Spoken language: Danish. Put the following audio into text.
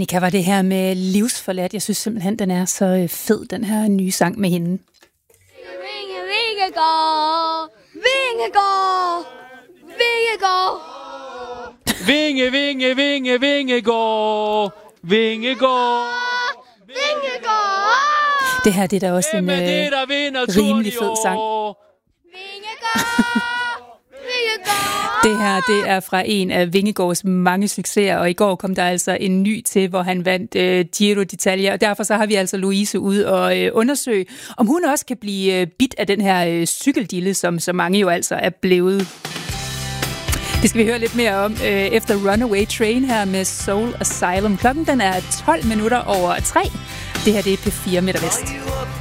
Annika, var det her med Livsforladt. Jeg synes simpelthen, den er så fed, den her nye sang med hende. Vingegård, Vingegård, Vingegård. Vinge, vinge, vinge, Vingegård, Vingegård, Vingegård. Det her, det er da også en rimelig fed sang. Vingegård, Vingegård. Det her, det er fra en af Vingegaards mange succeser, og i går kom der altså en ny til, hvor han vandt Giro d'Italia, og derfor så har vi altså Louise ud og undersøge, om hun også kan blive bidt af den her cykeldille, som så mange jo altså er blevet. Det skal vi høre lidt mere om efter Runaway Train her med Soul Asylum. Klokken den er 12 minutter over 3. Det her det er P4 Midtvest.